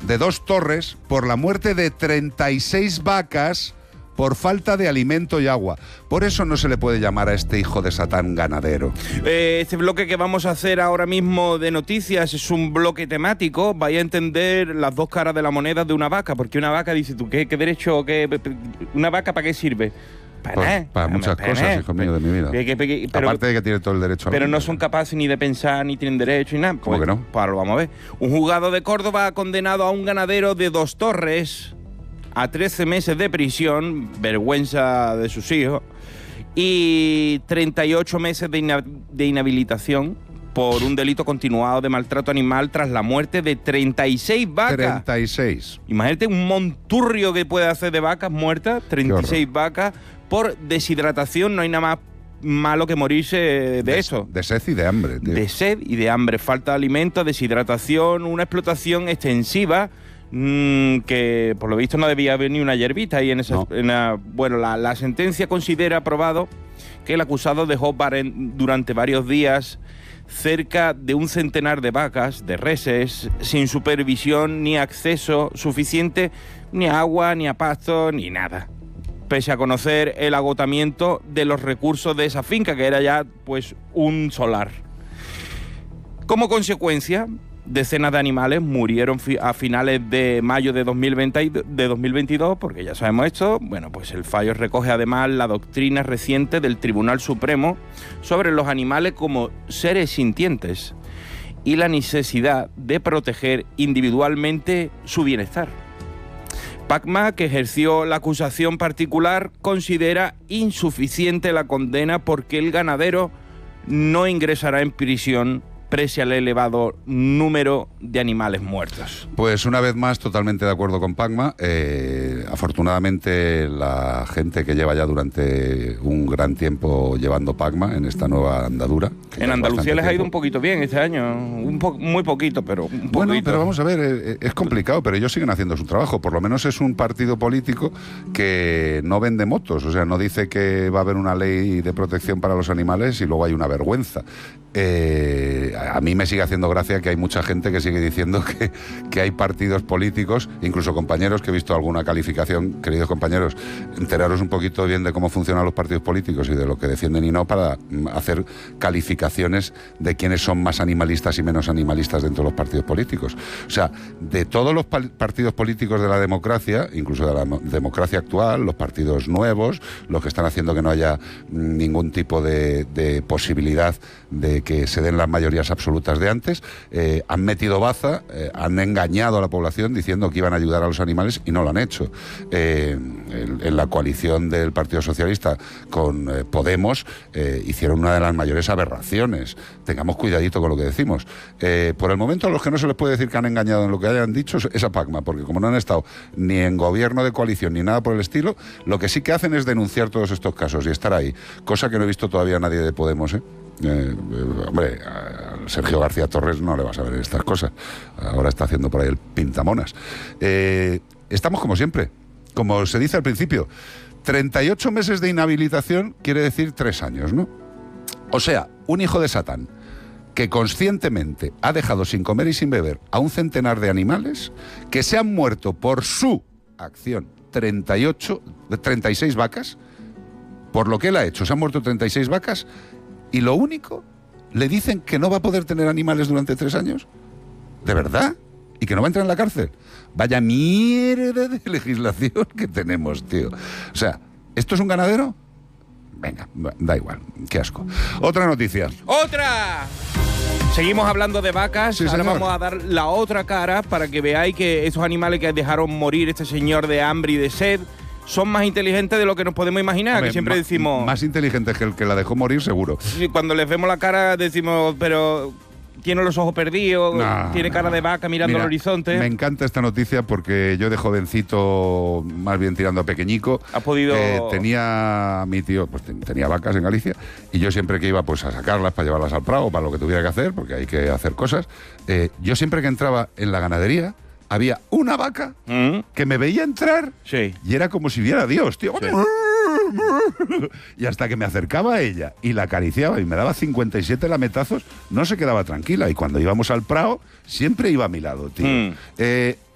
de 2 Torres por la muerte de 36 vacas por falta de alimento y agua. Por eso no se le puede llamar a este hijo de Satán ganadero. Este bloque que vamos a hacer ahora mismo de noticias es un bloque temático. Vaya a entender las dos caras de la moneda de una vaca, porque una vaca, dice tú, ¿qué derecho? ¿Una vaca para qué sirve? Para muchas cosas, hijo mío, de mi vida. Pero, aparte de que tiene todo el derecho a pero la no vida. son capaces ni de pensar, ni tienen derecho, ni nada. ¿Cómo que no? Pues ahora lo vamos a ver. Un juzgado de Córdoba ha condenado a un ganadero de 2 Torres a 13 meses de prisión, vergüenza de sus hijos, y 38 meses de inhabilitación por un delito continuado de maltrato animal tras la muerte de 36 vacas. 36. Imagínate un monturrio que puede hacer de vacas muertas, 36 vacas, por deshidratación. No hay nada más malo que morirse de eso. De sed y de hambre, tío. De sed y de hambre, falta de alimentos, deshidratación, una explotación extensiva que por lo visto no debía haber ni una hierbita ahí en esa... No. Bueno, la sentencia considera probado que el acusado dejó durante varios días cerca de un centenar de vacas, de reses, sin supervisión ni acceso suficiente ni a agua, ni a pasto, ni nada. Pese a conocer el agotamiento de los recursos de esa finca, que era ya pues un solar. Como consecuencia, decenas de animales murieron a finales de mayo de 2022, porque ya sabemos esto. Bueno, pues el fallo recoge además la doctrina reciente del Tribunal Supremo sobre los animales como seres sintientes y la necesidad de proteger individualmente su bienestar. Pacma, que ejerció la acusación particular, considera insuficiente la condena porque el ganadero no ingresará en prisión pese al elevado número de animales muertos. Pues una vez más, totalmente de acuerdo con Pacma. Afortunadamente, la gente que lleva ya durante un gran tiempo llevando Pacma en esta nueva andadura... En Andalucía les ha ido un poquito bien este año, muy poquito, pero un poquito. Bueno, pero vamos a ver, es complicado, pero ellos siguen haciendo su trabajo. Por lo menos es un partido político que no vende motos, o sea, no dice que va a haber una ley de protección para los animales y luego hay una vergüenza. A mí me sigue haciendo gracia que hay mucha gente que sigue diciendo que hay partidos políticos, incluso compañeros que he visto alguna calificación. Queridos compañeros, enteraros un poquito bien de cómo funcionan los partidos políticos y de lo que defienden y no, para hacer calificaciones de quiénes son más animalistas y menos animalistas dentro de los partidos políticos. O sea, de todos los partidos políticos de la democracia, incluso de la democracia actual, los partidos nuevos, los que están haciendo que no haya ningún tipo de posibilidad de que se den las mayorías absolutas de antes, han metido baza, han engañado a la población diciendo que iban a ayudar a los animales y no lo han hecho. En la coalición del Partido Socialista con Podemos hicieron una de las mayores aberraciones. Tengamos cuidadito con lo que decimos. Por el momento, a los que no se les puede decir que han engañado en lo que hayan dicho es a Pacma, porque como no han estado ni en gobierno de coalición ni nada por el estilo, lo que sí que hacen es denunciar todos estos casos y estar ahí, cosa que no he visto todavía a nadie de Podemos, hombre, a Sergio García Torres no le vas a ver estas cosas. Ahora está haciendo por ahí el pintamonas. Estamos como siempre, como se dice al principio, 38 meses de inhabilitación quiere decir 3 años, ¿no? O sea, un hijo de Satán que conscientemente ha dejado sin comer y sin beber a un centenar de animales que se han muerto por su acción 36 vacas, por lo que él ha hecho, se han muerto 36 vacas. Y lo único, le dicen que no va a poder tener animales durante 3 años. ¿De verdad? ¿Y que no va a entrar en la cárcel? Vaya mierda de legislación que tenemos, tío. O sea, ¿esto es un ganadero? Venga, da igual, qué asco. Otra noticia. ¡Otra! Seguimos hablando de vacas, sí, ahora señor. vamos a dar la otra cara para que veáis que esos animales que dejaron morir este señor de hambre y de sed son más inteligentes de lo que nos podemos imaginar. Hombre, que siempre decimos... Más inteligentes que el que la dejó morir, seguro. Cuando les vemos la cara decimos, pero tiene los ojos perdidos, tiene cara de vaca mirando al horizonte. Me encanta esta noticia porque yo de jovencito, más bien tirando a pequeñico, ha podido... tenía mi tío, pues tenía vacas en Galicia, y yo siempre que iba pues a sacarlas para llevarlas al prado, para lo que tuviera que hacer, porque hay que hacer cosas, yo siempre que entraba en la ganadería, había una vaca que me veía entrar y era como si viera a Dios, tío. Sí. Y hasta que me acercaba a ella y la acariciaba y me daba 57 lametazos, no se quedaba tranquila. Y cuando íbamos al prado, siempre iba a mi lado, tío.